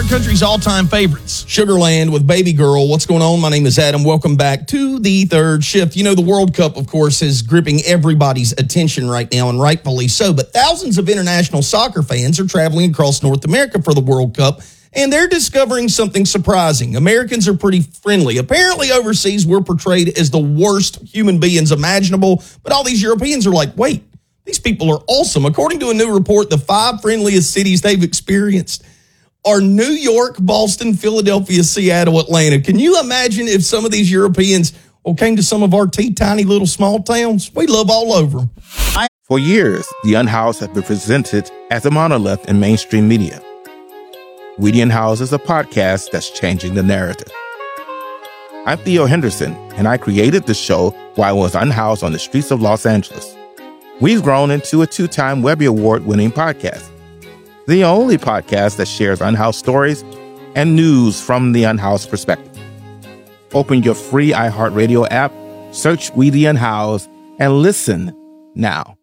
our country's all-time favorites. Sugarland with Baby Girl. What's going on? My name is Adam. Welcome back to the third shift. You know, the World Cup, of course, is gripping everybody's attention right now, and rightfully so. But thousands of international soccer fans are traveling across North America for the World Cup, and they're discovering something surprising. Americans are pretty friendly. Apparently, overseas, we're portrayed as the worst human beings imaginable, but all these Europeans are like, wait, these people are awesome. According to a new report, the 5 friendliest cities they've experienced are New York, Boston, Philadelphia, Seattle, Atlanta. Can you imagine if some of these Europeans came to some of our tiny little small towns? We love all over them. For years, the Unhoused have been presented as a monolith in mainstream media. We the Unhoused is a podcast that's changing the narrative. I'm Theo Henderson, and I created the show while I was unhoused on the streets of Los Angeles. We've grown into a 2-time Webby Award-winning podcast. The only podcast that shares unhoused stories and news from the unhoused perspective. Open your free iHeartRadio app, search We the Unhoused, and listen now.